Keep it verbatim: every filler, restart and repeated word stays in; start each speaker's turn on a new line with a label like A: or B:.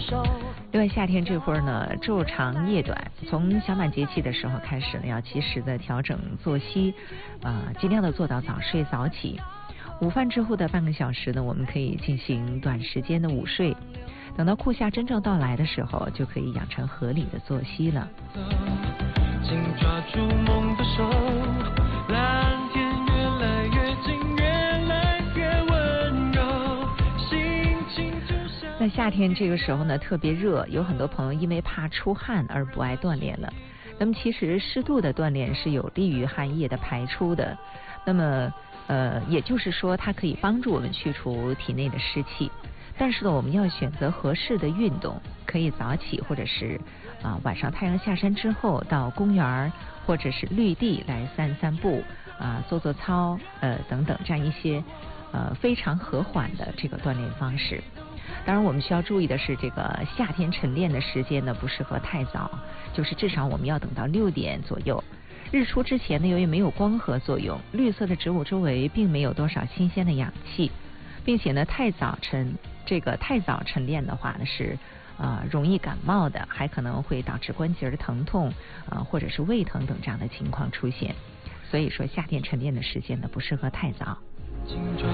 A: 另外，夏天这会儿呢，昼长夜短，从小满节气的时候开始呢，要及时的调整作息，啊、呃，尽量的做到早睡早起。午饭之后的半个小时呢，我们可以进行短时间的午睡。等到酷夏真正到来的时候，就可以养成合理的作息了。
B: 请抓住梦的手，蓝天越来越近，越来越温柔，心情就像
A: 在夏天这个时候呢，特别热，有很多朋友因为怕出汗而不爱锻炼了。那么其实适度的锻炼是有利于汗液的排出的。那么呃，也就是说，它可以帮助我们去除体内的湿气。但是呢，我们要选择合适的运动，可以早起，或者是啊、呃、晚上太阳下山之后到公园或者是绿地来散散步啊、呃、做做操呃等等这样一些呃非常和缓的这个锻炼方式。当然，我们需要注意的是，这个夏天晨练的时间呢不适合太早，就是至少我们要等到六点左右。日出之前呢，由于没有光合作用，绿色的植物周围并没有多少新鲜的氧气，并且呢，太早晨这个太早晨练的话呢，是呃容易感冒的，还可能会导致关节的疼痛啊、呃，或者是胃疼等这样的情况出现。所以说，夏天晨练的时间呢，不适合太早。